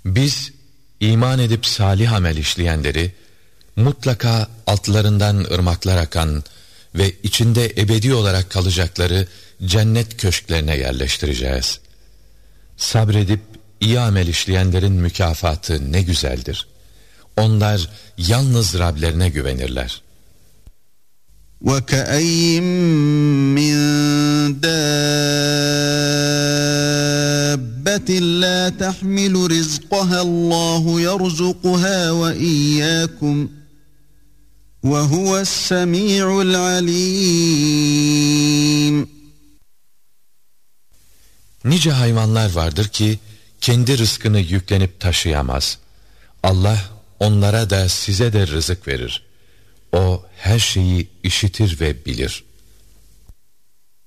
Biz iman edip salih amel işleyenleri mutlaka altlarından ırmaklar akan ve içinde ebedi olarak kalacakları cennet köşklerine yerleştireceğiz. Sabredip iyi amel işleyenlerin mükafatı ne güzeldir. Onlar yalnız Rablerine güvenirler. وَكَأَيِّن مِّن دَابَّةٍ لَا تَحْمِلُ رِزْقَهَا اللّٰهُ يَرْزُقُهَا وَإِيَّاكُمْ وَهُوَ السَّمِيعُ الْعَلِيمُ. Nice hayvanlar vardır ki kendi rızkını yüklenip taşıyamaz. Allah onlara da size de rızık verir. O her şeyi işitir ve bilir.